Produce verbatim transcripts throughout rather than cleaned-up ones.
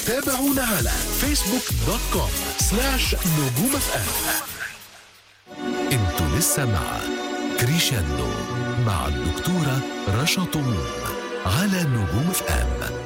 تابعونا على فيسبوك دوت كوم سلاش نجوم اف ام. انتوا لسه مع كريشاندو مع الدكتورة رشا طموح على نجوم اف ام.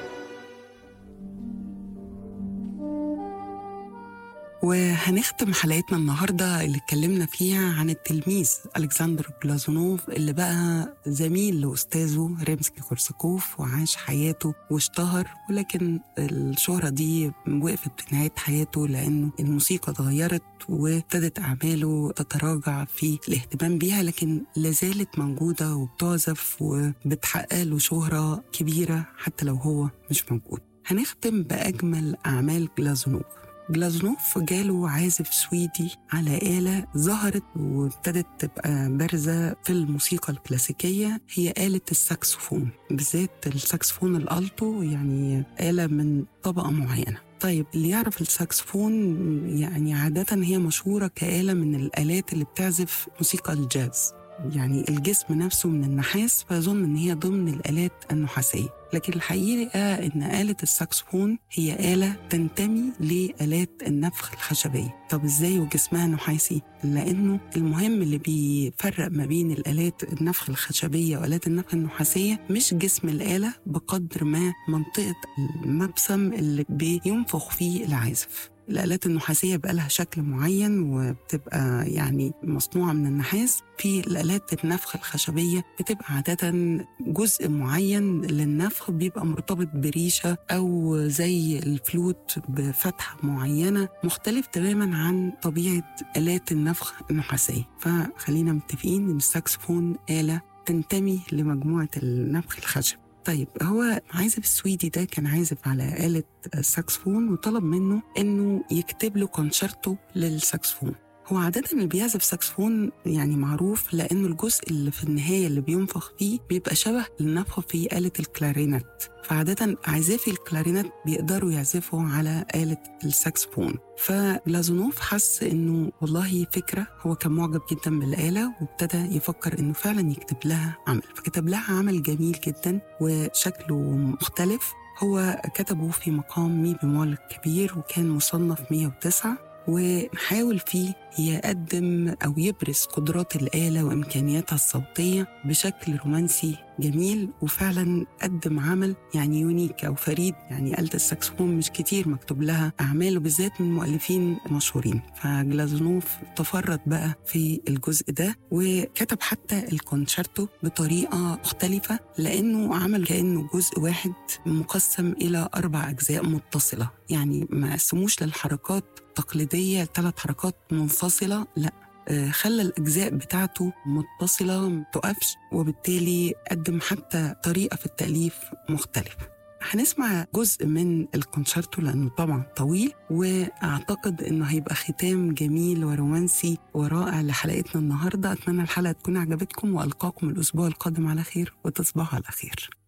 وهنختم حلقتنا النهاردة اللي اتكلمنا فيها عن التلميذ ألكسندر بلازونوف اللي بقى زميل لأستاذه ريمسكي كورساكوف وعاش حياته واشتهر، ولكن الشهرة دي وقفت بنهاية حياته لأنه الموسيقى اتغيرت وابتدت أعماله تتراجع في الاهتمام بيها، لكن لازالت موجودة وبتعزف وبتحقق له شهرة كبيرة حتى لو هو مش موجود. هنختم بأجمل أعمال بلازونوف. بلازونوف جاله عازف سويدي على آلة ظهرت وابتدت تبقى بارزة في الموسيقى الكلاسيكية، هي آلة الساكسفون، بالذات الساكسفون الألتو، يعني آلة من طبقة معينة. طيب اللي يعرف الساكسفون يعني عادة هي مشهورة كآلة من الآلات اللي بتعزف موسيقى الجاز، يعني الجسم نفسه من النحاس فيظن ان هي ضمن الآلات النحاسية، لكن الحقيقة ان آلة الساكسفون هي آلة تنتمي لآلات النفخ الخشبية. طب ازاي وجسمها نحاسي؟ لانه المهم اللي بيفرق ما بين الآلات النفخ الخشبية وآلات النفخ النحاسية مش جسم الآلة بقدر ما منطقة المبسم اللي بينفخ فيه العازف. الآلات النحاسية بقى لها شكل معين وبتبقى يعني مصنوعة من النحاس، في الآلات النفخ الخشبية بتبقى عادة جزء معين للنفخ بيبقى مرتبط بريشة أو زي الفلوت بفتحة معينة، مختلف تماما عن طبيعة آلات النفخ النحاسية. فخلينا متفقين إن الساكسفون آلة تنتمي لمجموعة النفخ الخشبي. طيب هو عازف السويدي ده كان عازف على آلة الساكسفون وطلب منه إنه يكتب له كونشيرتو للساكسفون. هو عادة اللي بيعزف ساكسفون يعني معروف لأنه الجزء اللي في النهاية اللي بينفخ فيه بيبقى شبه النفخ في آلة الكلارينت، فعادة عازفي الكلارينت بيقدروا يعزفوا على آلة الساكسفون. فبلازونوف حس إنه والله فكرة، هو كان معجب جدا بالآلة وابتدى يفكر إنه فعلا يكتب لها عمل، فكتب لها عمل جميل جدا وشكله مختلف. هو كتبه في مقام مي بمول كبير وكان مصنف مية وتسعة، وحاول فيه يقدم أو يبرز قدرات الآلة وإمكانياتها الصوتية بشكل رومانسي جميل، وفعلا قدم عمل يعني يونيك أو فريد. يعني آلة الساكسفون مش كتير مكتوب لها أعمال وبالذات من مؤلفين مشهورين، فبلازونوف تفرد بقى في الجزء ده وكتب حتى الكونشيرتو بطريقة مختلفة، لأنه عمل كأنه جزء واحد مقسم إلى أربع أجزاء متصلة، يعني ما قسموش للحركات تقليدية ثلاث حركات منفصلة، لا، خلى الأجزاء بتاعته متصلة متقفش، وبالتالي قدم حتى طريقة في التأليف مختلفة. هنسمع جزء من الكونشيرتو لأنه طبعا طويل، وأعتقد أنه هيبقى ختام جميل ورومانسي ورائع لحلقتنا النهاردة. أتمنى الحلقة تكون عجبتكم وألقاكم الأسبوع القادم على خير، وتصبحوا على خير.